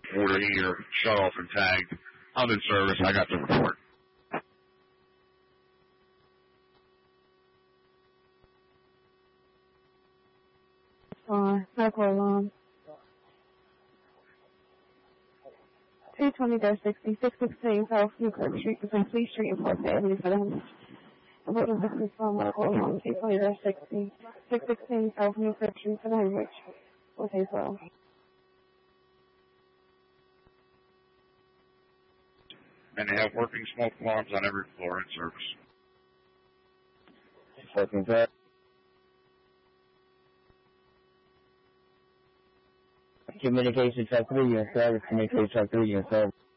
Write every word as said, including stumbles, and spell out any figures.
water heater shut off and tagged. I'm in service. I got the report. Uh, medical alarm. two twenty sixty, six sixteen South Newkirk Street between Fleet Street and Fourth Avenue for them. Avoiding distance from medical alarm. two twenty sixty, six sixteen South Newkirk Street for them, which was as well. And they have working smoke alarms on every floor in service. Working that. Communication truck three, you're in service. Communication truck three, you're in service.